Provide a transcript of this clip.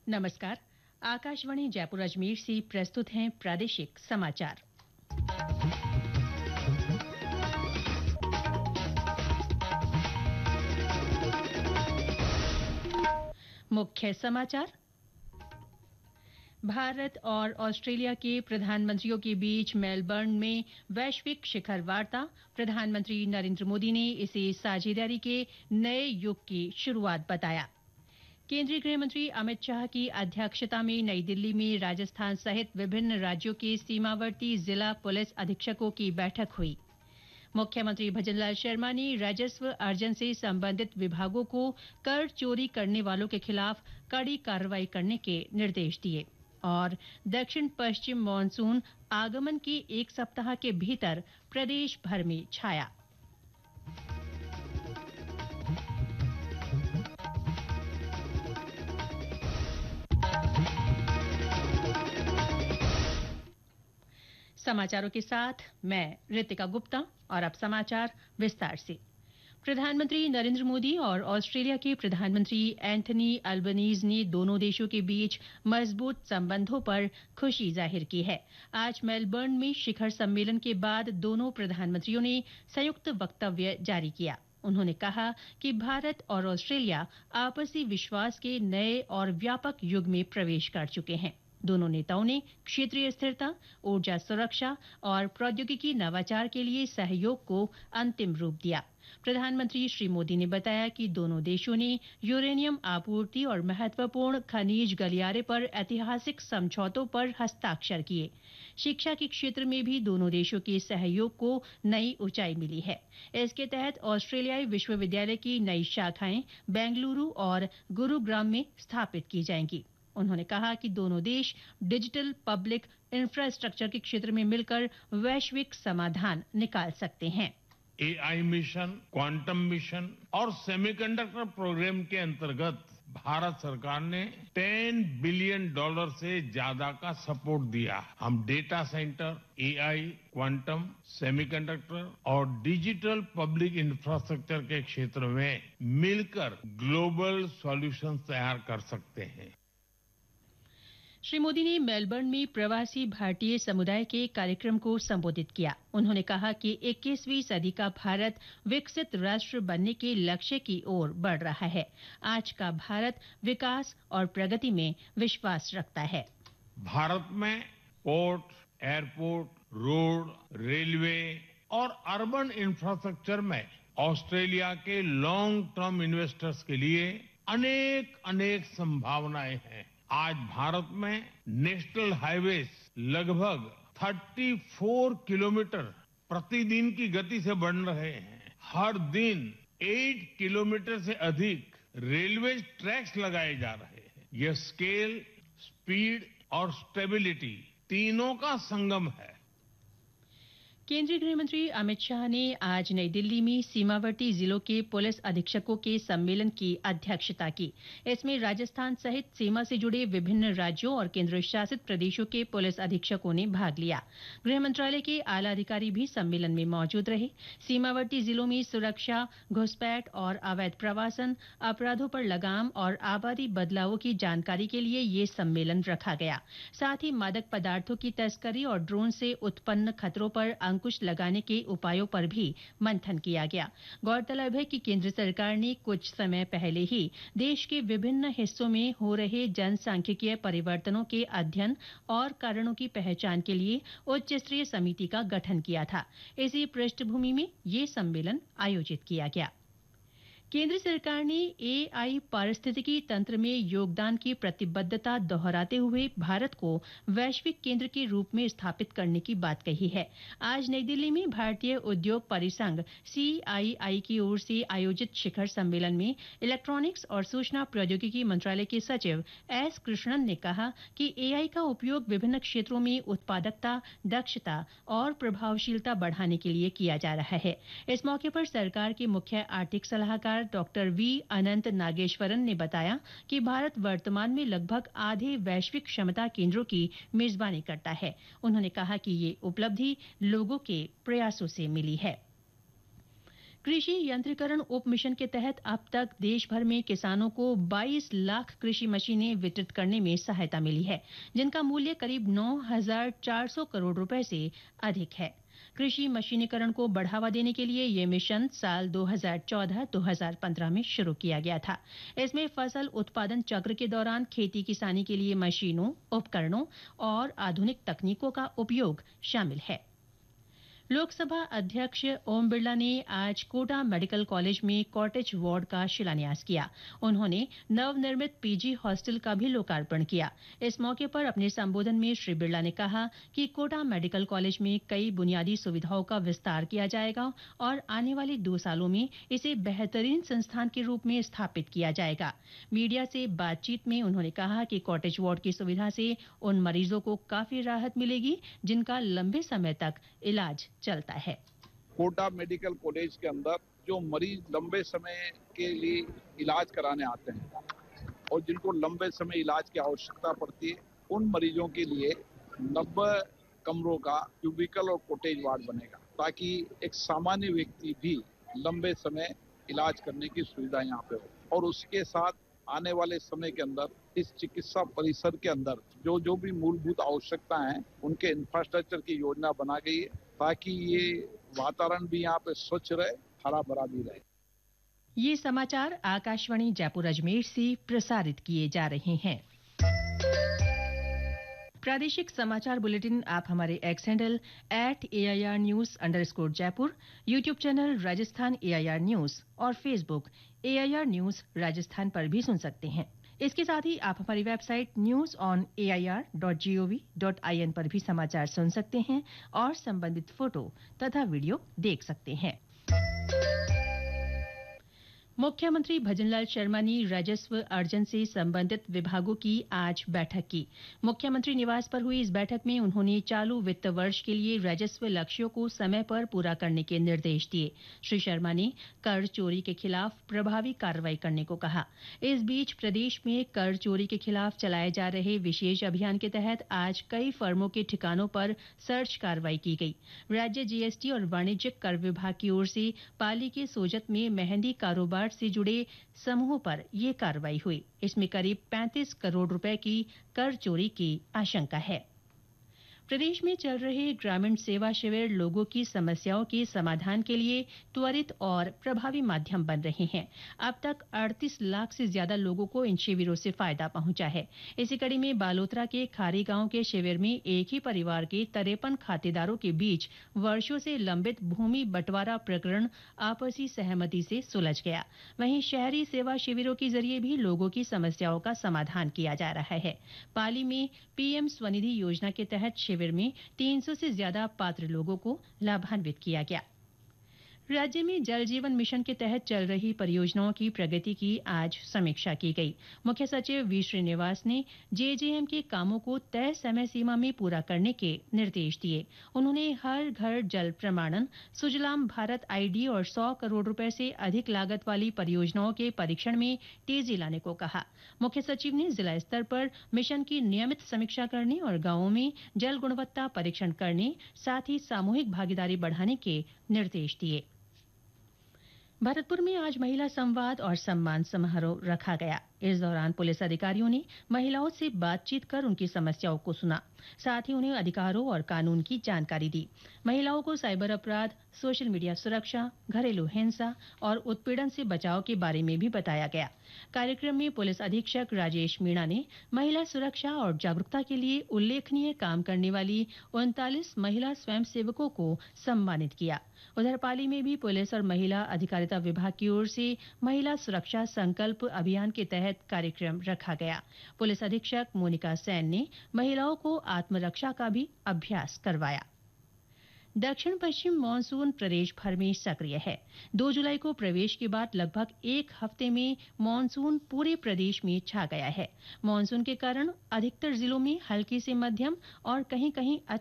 नमस्कार। आकाशवाणी जयपुर अजमेर से प्रस्तुत हैं प्रादेशिक समाचार। मुख्य समाचार। भारत और ऑस्ट्रेलिया के प्रधानमंत्रियों के बीच मेलबर्न में वैश्विक शिखर वार्ता। प्रधानमंत्री नरेंद्र मोदी ने इसे साझेदारी के नए युग की शुरुआत बताया। केंद्रीय गृह मंत्री अमित शाह की अध्यक्षता में नई दिल्ली में राजस्थान सहित विभिन्न राज्यों के सीमावर्ती जिला पुलिस अधीक्षकों की बैठक हुई। मुख्यमंत्री भजनलाल शर्मा ने राजस्व अर्जन से संबंधित विभागों को कर चोरी करने वालों के खिलाफ कड़ी कार्रवाई करने के निर्देश दिए। और दक्षिण पश्चिम मानसून आगमन के एक सप्ताह के भीतर प्रदेश भर में छाया। समाचारों के साथ मैं रितिका गुप्ता और अब समाचार विस्तार से। प्रधानमंत्री नरेंद्र मोदी और ऑस्ट्रेलिया के प्रधानमंत्री एंथनी अल्बनीज ने दोनों देशों के बीच मजबूत संबंधों पर खुशी जाहिर की है। आज मेलबर्न में शिखर सम्मेलन के बाद दोनों प्रधानमंत्रियों ने संयुक्त वक्तव्य जारी किया। उन्होंने कहा कि भारत और ऑस्ट्रेलिया आपसी विश्वास के नए और व्यापक युग में प्रवेश कर चुके हैं। दोनों नेताओं ने क्षेत्रीय स्थिरता, ऊर्जा सुरक्षा और प्रौद्योगिकी नवाचार के लिए सहयोग को अंतिम रूप दिया। प्रधानमंत्री श्री मोदी ने बताया कि दोनों देशों ने यूरेनियम आपूर्ति और महत्वपूर्ण खनिज गलियारे पर ऐतिहासिक समझौतों पर हस्ताक्षर किए। शिक्षा के क्षेत्र में भी दोनों देशों के सहयोग को नई ऊंचाई मिली है। इसके तहत ऑस्ट्रेलियाई विश्वविद्यालय की नई शाखाएं बेंगलुरु और गुरुग्राम में स्थापित की जाएंगी। उन्होंने कहा कि दोनों देश डिजिटल पब्लिक इंफ्रास्ट्रक्चर के क्षेत्र में मिलकर वैश्विक समाधान निकाल सकते हैं। एआई मिशन, क्वांटम मिशन और सेमीकंडक्टर प्रोग्राम के अंतर्गत भारत सरकार ने $10 बिलियन से ज्यादा का सपोर्ट दिया। हम data centre, AI, quantum, semiconductor और डिजिटल पब्लिक इंफ्रास्ट्रक्चर के क्षेत्र में मिलकर ग्लोबल सॉल्यूशन तैयार कर सकते हैं। श्री मोदी ने मेलबर्न में प्रवासी भारतीय समुदाय के कार्यक्रम को संबोधित किया। उन्होंने कहा कि 21वीं सदी का भारत विकसित राष्ट्र बनने के लक्ष्य की ओर बढ़ रहा है। आज का भारत विकास और प्रगति में विश्वास रखता है। भारत में पोर्ट, एयरपोर्ट, रोड, रेलवे और अर्बन इंफ्रास्ट्रक्चर में ऑस्ट्रेलिया के लॉन्ग टर्म इन्वेस्टर्स के लिए अनेक संभावनाएं हैं। आज भारत में नेशनल हाईवेज लगभग 34 किलोमीटर प्रतिदिन की गति से बन रहे हैं। हर दिन 8 किलोमीटर से अधिक रेलवे ट्रैक्स लगाए जा रहे हैं। यह स्केल, स्पीड और स्टेबिलिटी तीनों का संगम है। केंद्रीय गृह मंत्री अमित शाह ने आज नई दिल्ली में सीमावर्ती जिलों के पुलिस अधीक्षकों के सम्मेलन की अध्यक्षता की। इसमें राजस्थान सहित सीमा से जुड़े विभिन्न राज्यों और केंद्र शासित प्रदेशों के पुलिस अधीक्षकों ने भाग लिया। गृह मंत्रालय के आला अधिकारी भी सम्मेलन में मौजूद रहे। सीमावर्ती जिलों में सुरक्षा, घुसपैठ और अवैध प्रवासन, अपराधों पर लगाम और आबादी बदलावों की जानकारी के लिए ये सम्मेलन रखा गया। साथ ही मादक पदार्थों की तस्करी और ड्रोन से उत्पन्न खतरों पर अंकुश लगाने के उपायों पर भी मंथन किया गया। गौरतलब है कि केंद्र सरकार ने कुछ समय पहले ही देश के विभिन्न हिस्सों में हो रहे जनसांख्यिकीय परिवर्तनों के अध्ययन और कारणों की पहचान के लिए उच्च स्तरीय समिति का गठन किया था। इसी पृष्ठभूमि में ये सम्मेलन आयोजित किया गया। केंद्र सरकार ने एआई पारिस्थितिकी तंत्र में योगदान की प्रतिबद्धता दोहराते हुए भारत को वैश्विक केंद्र के रूप में स्थापित करने की बात कही है। आज नई दिल्ली में भारतीय उद्योग परिसंघ सीआईआई की ओर से आयोजित शिखर सम्मेलन में इलेक्ट्रॉनिक्स और सूचना प्रौद्योगिकी मंत्रालय के सचिव एस कृष्णन ने कहा कि एआई का उपयोग विभिन्न क्षेत्रों में उत्पादकता, दक्षता और प्रभावशीलता बढ़ाने के लिए किया जा रहा है। इस मौके पर सरकार के मुख्य आर्थिक सलाहकार डॉक्टर वी अनंत नागेश्वरन ने बताया कि भारत वर्तमान में लगभग आधे वैश्विक क्षमता केंद्रों की मेजबानी करता है। उन्होंने कहा कि ये उपलब्धि लोगों के प्रयासों से मिली है। कृषि यंत्रीकरण उप मिशन के तहत अब तक देश भर में किसानों को 22 लाख कृषि मशीनें वितरित करने में सहायता मिली है, जिनका मूल्य करीब 9,400 करोड़ रुपए से अधिक है। कृषि मशीनीकरण को बढ़ावा देने के लिए ये मिशन साल 2014-2015 में शुरू किया गया था। इसमें फसल उत्पादन चक्र के दौरान खेती किसानी के लिए मशीनों, उपकरणों और आधुनिक तकनीकों का उपयोग शामिल है। लोकसभा अध्यक्ष ओम बिरला ने आज कोटा मेडिकल कॉलेज में कॉटेज वार्ड का शिलान्यास किया। उन्होंने नवनिर्मित पीजी हॉस्टल का भी लोकार्पण किया। इस मौके पर अपने संबोधन में श्री बिरला ने कहा कि कोटा मेडिकल कॉलेज में कई बुनियादी सुविधाओं का विस्तार किया जाएगा और आने वाले 2 सालों में इसे बेहतरीन संस्थान के रूप में स्थापित किया जाएगा। मीडिया से बातचीत में उन्होंने कहा कि कॉटेज वार्ड की सुविधा से उन मरीजों को काफी राहत मिलेगी जिनका लंबे समय तक इलाज चलता है। कोटा मेडिकल कॉलेज के अंदर जो मरीज लंबे समय के लिए इलाज कराने आते हैं और जिनको लंबे समय इलाज की आवश्यकता पड़ती है, उन मरीजों के लिए 90 कमरों का क्यूबिकल और कॉटेज वार्ड बनेगा, ताकि एक सामान्य व्यक्ति भी लंबे समय इलाज करने की सुविधा यहाँ पे हो। और उसके साथ आने वाले समय के अंदर इस चिकित्सा परिसर के अंदर जो भी मूलभूत आवश्यकताएं हैं, उनके इंफ्रास्ट्रक्चर की योजना बना गई है, ताकि ये वातावरण भी यहाँ पे स्वच्छ रहे, हरा भरा भी रहे। ये समाचार आकाशवाणी जयपुर अजमेर से प्रसारित किए जा रहे हैं। प्रादेशिक समाचार बुलेटिन आप हमारे x handle @AIR News_ Jaipur, YouTube channel Rajasthan AIR news और फेसबुक AIR न्यूज राजस्थान पर भी सुन सकते हैं। इसके साथ ही आप हमारी वेबसाइट news.on.air.gov.in पर भी समाचार सुन सकते हैं और संबंधित फोटो तथा वीडियो देख सकते हैं। मुख्यमंत्री भजनलाल शर्मा ने राजस्व अर्जन से संबंधित विभागों की आज बैठक की। मुख्यमंत्री निवास पर हुई इस बैठक में उन्होंने चालू वित्त वर्ष के लिए राजस्व लक्ष्यों को समय पर पूरा करने के निर्देश दिए। श्री शर्मा ने कर चोरी के खिलाफ प्रभावी कार्रवाई करने को कहा। इस बीच प्रदेश में कर चोरी के खिलाफ चलाए जा रहे विशेष अभियान के तहत आज कई फर्मों के ठिकानों पर सर्च कार्रवाई की गई। राज्य जीएसटी और वाणिज्यिक कर विभाग की ओर से पाली के सोजत में मेहंदी कारोबार से जुड़े समूहों पर यह कार्रवाई हुई। इसमें करीब 35 करोड़ रुपए की कर चोरी की आशंका है। प्रदेश में चल रहे ग्रामीण सेवा शिविर लोगों की समस्याओं के समाधान के लिए त्वरित और प्रभावी माध्यम बन रहे हैं। अब तक 38 लाख से ज्यादा लोगों को इन शिविरों से फायदा पहुंचा है। इसी कड़ी में बालोतरा के खारी गांव के शिविर में एक ही परिवार के 53 खातेदारों के बीच वर्षों से लंबित भूमि बंटवारा प्रकरण आपसी सहमति से सुलझ गया। वहीं शहरी सेवा शिविरों के जरिए भी लोगों की समस्याओं का समाधान किया जा रहा है। पाली में पीएम स्वनिधि योजना के तहत शिविर में 300 से ज्यादा पात्र लोगों को लाभान्वित किया गया। राज्य में जल जीवन मिशन के तहत चल रही परियोजनाओं की प्रगति की आज समीक्षा की गई। मुख्य सचिव वी श्रीनिवास ने जेजेएम के कामों को तय समय सीमा में पूरा करने के निर्देश दिए। उन्होंने हर घर जल प्रमाणन, सुजलाम भारत आईडी और 100 करोड़ रुपए से अधिक लागत वाली परियोजनाओं के परीक्षण में तेजी लाने को कहा। मुख्य सचिव ने जिला स्तर पर मिशन की नियमित समीक्षा करने और गांवों में जल गुणवत्ता परीक्षण करने, साथ ही सामूहिक भागीदारी बढ़ाने के निर्देश दिए। भरतपुर में आज महिला संवाद और सम्मान समारोह रखा गया। इस दौरान पुलिस अधिकारियों ने महिलाओं से बातचीत कर उनकी समस्याओं को सुना, साथ ही उन्हें अधिकारों और कानून की जानकारी दी। महिलाओं को साइबर अपराध, सोशल मीडिया सुरक्षा, घरेलू हिंसा और उत्पीड़न से बचाव के बारे में भी बताया गया। कार्यक्रम में पुलिस अधीक्षक राजेश मीणा ने महिला सुरक्षा और जागरूकता के लिए उल्लेखनीय काम करने वाली 39 महिला स्वयंसेवकों को सम्मानित किया। उधर पाली में भी पुलिस और महिला अधिकारिता विभाग की ओर से महिला सुरक्षा संकल्प अभियान के तहत कार्यक्रम रखा गया। पुलिस अधीक्षक मोनिका सैन ने महिलाओं को आत्मरक्षा का भी अभ्यास करवाया। दक्षिण पश्चिम मानसून प्रदेश भर में सक्रिय है। 2 जुलाई को प्रवेश के बाद लगभग एक हफ्ते में मानसून पूरे प्रदेश में छा गया है। मानसून के कारण अधिकतर जिलों में हल्की से मध्यम और कहीं-कहीं